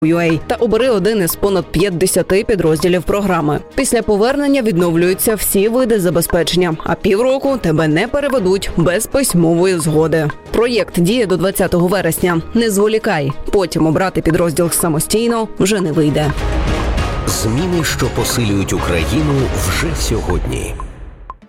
UA та обери один із понад 50 підрозділів програми. Після повернення відновлюються всі види забезпечення, а півроку тебе не переведуть без письмової згоди. Проєкт діє до 20 вересня. Не зволікай, потім обрати підрозділ самостійно вже не вийде. Зміни, що посилюють Україну вже сьогодні.